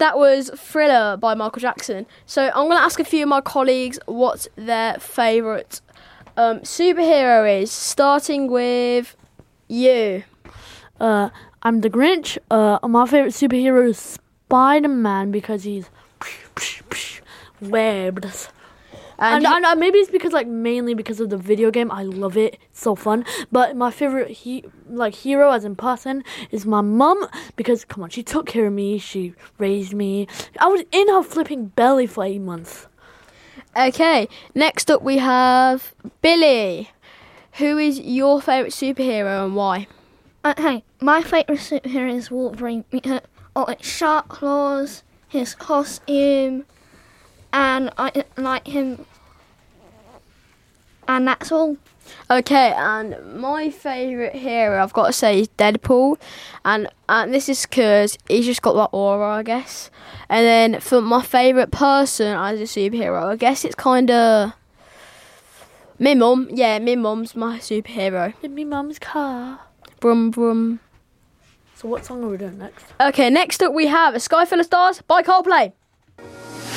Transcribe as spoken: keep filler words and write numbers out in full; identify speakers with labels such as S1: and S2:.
S1: that was Thriller by Michael Jackson. So I'm going to ask a few of my colleagues what their favourite um, superhero is, starting with you.
S2: Uh, I'm the Grinch. Uh, my favourite superhero is Spider-Man because he's webbed. And, and, and maybe it's because, like, mainly because of the video game. I love it. It's so fun. But my favorite, he, like, hero as in person is my mum because, come on, she took care of me. She raised me. I was in her flipping belly for eight months.
S1: Okay, next up we have Billy. Who is your favourite superhero and why?
S3: Okay, my favourite superhero is Wolverine because of its sharp claws, his costume, and I like him. And that's all.
S1: Okay, and my favourite hero, I've got to say, is Deadpool. And, and this is because he's just got that aura, I guess. And then for my favourite person as a superhero, I guess it's kind of... my mum. Yeah, my mum's my superhero.
S2: In my mum's car.
S1: Brum, brum.
S2: So what song are we doing next?
S1: Okay, next up we have A Sky Full of Stars by Coldplay.